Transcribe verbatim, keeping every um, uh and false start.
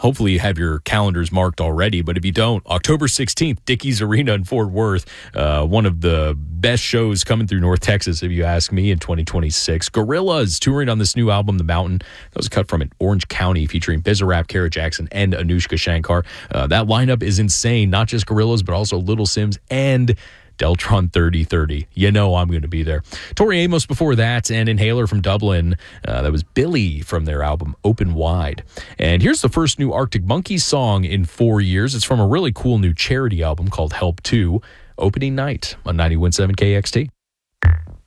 hopefully you have your calendars marked already, but if you don't, October sixteenth, Dickies Arena in Fort Worth, uh, one of the best shows coming through North Texas, if you ask me, in twenty twenty-six. Gorillaz touring on this new album, The Mountain. That was a cut from it, Orange County, featuring Bizarrap, Kara Jackson, and Anushka Shankar. Uh, that lineup is insane, not just Gorillaz, but also Little Sims and Deltron thirty thirty. You know I'm going to be there. Tori Amos before that, and Inhaler from Dublin. Uh, that was Billy from their album Open Wide. And here's the first new Arctic Monkeys song in four years. It's from a really cool new charity album called Help two, Opening Night on ninety-one point seven K X T.